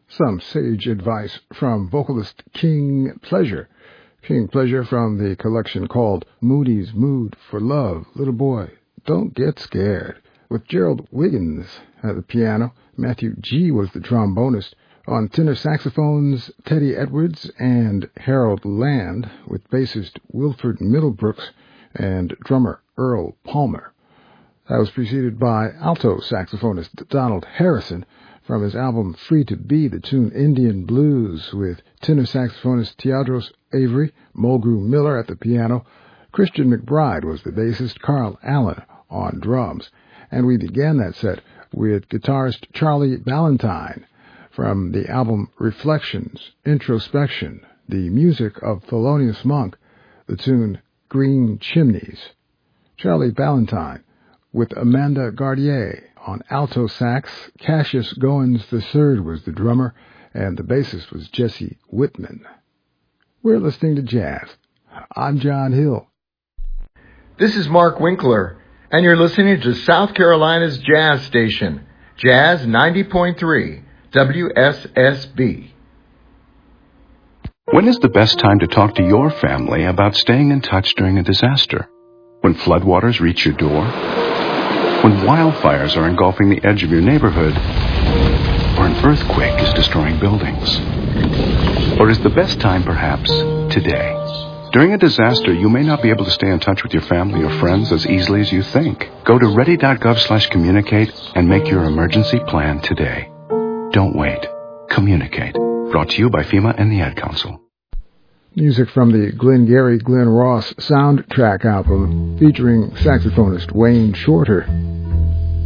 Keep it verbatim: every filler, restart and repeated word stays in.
Some sage advice from vocalist King Pleasure. King Pleasure from the collection called Moody's Mood for Love. Little boy, don't get scared. With Gerald Wiggins at the piano, Matthew G. was the trombonist. On tenor saxophones, Teddy Edwards and Harold Land, with bassist Wilford Middlebrooks and drummer Earl Palmer. That was preceded by alto saxophonist Donald Harrison from his album Free to Be, the tune Indian Blues, with tenor saxophonist Teodros Avery, Mulgrew Miller at the piano. Christian McBride was the bassist, Carl Allen on drums. And we began that set with guitarist Charlie Ballantyne from the album Reflections, Introspection, the music of Thelonious Monk, the tune Green Chimneys. Charlie Ballantyne with Amanda Gardier on alto sax. Cassius Goins the third was the drummer, and the bassist was Jesse Whitman. We're listening to jazz. I'm John Hill. This is Mark Winkler, and you're listening to South Carolina's jazz station, Jazz ninety point three, W S S B. When is the best time to talk to your family about staying in touch during a disaster? When floodwaters reach your door? When wildfires are engulfing the edge of your neighborhood? Or an earthquake is destroying buildings? Or is the best time perhaps today? During a disaster, you may not be able to stay in touch with your family or friends as easily as you think. Go to ready.gov slash communicate and make your emergency plan today. Don't wait. Communicate. Brought to you by FEMA and the Ad Council. Music from the Glengarry Glen Ross soundtrack album featuring saxophonist Wayne Shorter.